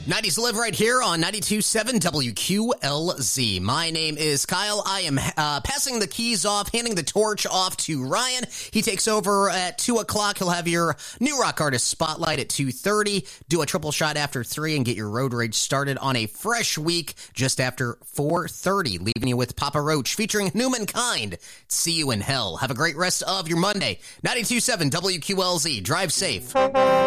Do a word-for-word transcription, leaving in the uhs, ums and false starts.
nineties Live right here on ninety-two point seven W Q L Z. My name is Kyle. I am uh, passing the keys off, handing the torch off to Ryan. He takes over at two o'clock. He'll have your new rock artist spotlight at two thirty. Do a triple shot after three and get your road rage started on a fresh week just after four thirty. Leaving you with Papa Roach featuring Humankind. See you in hell. Have a great rest of your Monday. ninety-two point seven W Q L Z. Drive safe.